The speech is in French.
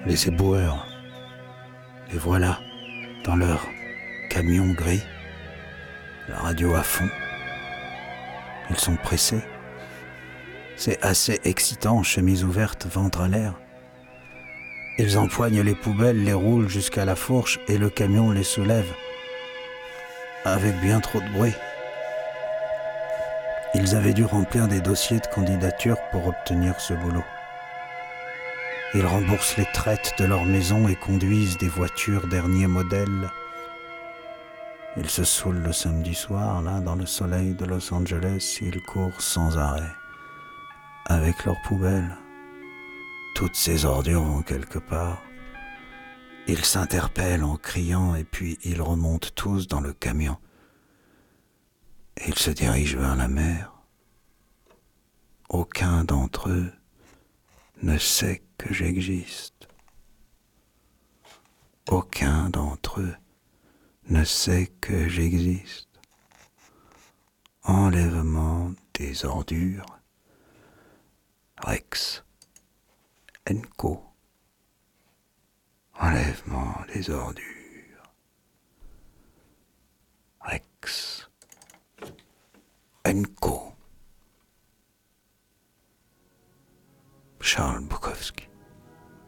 les éboueurs. Les voilà, dans leur camion gris, la radio à fond. Ils sont pressés. C'est assez excitant, chemise ouverte, ventre à l'air. Ils empoignent les poubelles, les roulent jusqu'à la fourche et le camion les soulève. Avec bien trop de bruit. Ils avaient dû remplir des dossiers de candidature pour obtenir ce boulot. Ils remboursent les traites de leur maison et conduisent des voitures dernier modèle. Ils se saoulent le samedi soir, là, dans le soleil de Los Angeles, ils courent sans arrêt, avec leurs poubelles. Toutes ces ordures vont quelque part. Ils s'interpellent en criant et puis ils remontent tous dans le camion. Et ils se dirigent vers la mer. Aucun d'entre eux ne sait que j'existe. Aucun d'entre eux ne sait que j'existe. Enlèvement des ordures. Rex & Co. Enlèvement des ordures. Rex & Co.